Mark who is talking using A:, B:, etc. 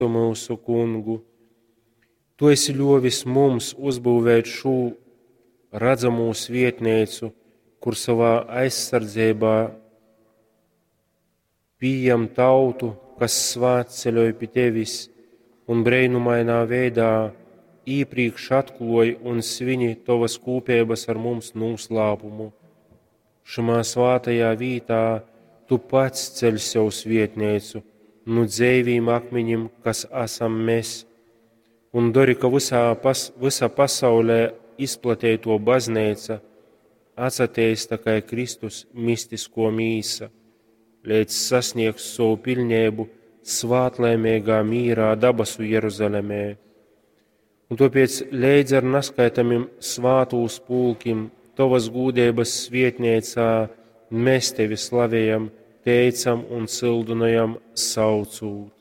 A: mūsu kungu. Tu esi ļovis mums uzbūvēt šo redzamo svietnīcu, kur savā aizsardzībā pieņem tautu, kas svētceļoja pie tevis un brīnumainā veidā iepriekš atklāja un svini tavas kopības ar mums noslēpumu. Šajā svētajā vietā tu pats ceļ sev svietnīcu, no dzīvīm akmeņiem, kas esam mēs, un dari, ka visā pasaulē izplatīto baznīca atsatīsta kā Kristus mistisko mīsa, līdz sasniegs savu pilnību svētlaimīgā mīrā dabasu Jeruzalemē. Un tāpēc līdz ar neskaitamiem svētūs pulkiem tavas gūdības svietnīcā mēs tevi slavējam, teicam un cildinājam saucūt.